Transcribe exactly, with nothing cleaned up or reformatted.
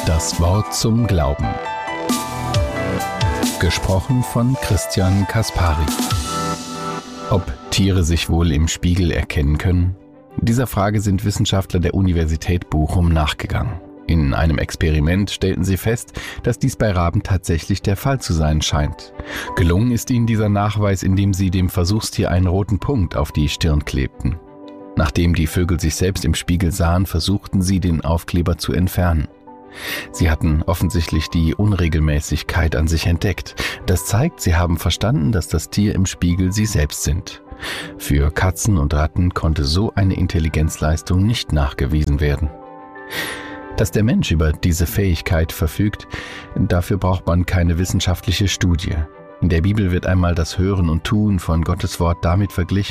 Das Wort zum Glauben. Gesprochen von Christian Kaspari. Ob Tiere sich wohl im Spiegel erkennen können? Dieser Frage sind Wissenschaftler der Universität Bochum nachgegangen. In einem Experiment stellten sie fest, dass dies bei Raben tatsächlich der Fall zu sein scheint. Gelungen ist ihnen dieser Nachweis, indem sie dem Versuchstier einen roten Punkt auf die Stirn klebten. Nachdem die Vögel sich selbst im Spiegel sahen, versuchten sie, den Aufkleber zu entfernen. Sie hatten offensichtlich die Unregelmäßigkeit an sich entdeckt. Das zeigt, sie haben verstanden, dass das Tier im Spiegel sie selbst sind. Für Katzen und Ratten konnte so eine Intelligenzleistung nicht nachgewiesen werden. Dass der Mensch über diese Fähigkeit verfügt, dafür braucht man keine wissenschaftliche Studie. In der Bibel wird einmal das Hören und Tun von Gottes Wort damit verglichen,